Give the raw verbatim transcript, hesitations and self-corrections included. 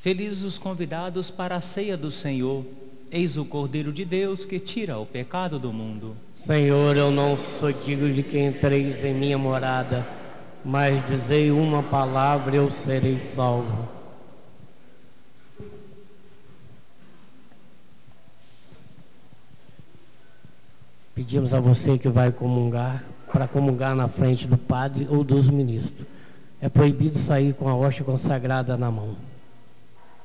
Felizes os convidados para a ceia do Senhor. Eis o Cordeiro de Deus que tira o pecado do mundo. Senhor, eu não sou digno de que entreis em minha morada, mas dizei uma palavra e eu serei salvo. Pedimos a você que vai comungar, para comungar na frente do padre ou dos ministros. É proibido sair com a hóstia consagrada na mão.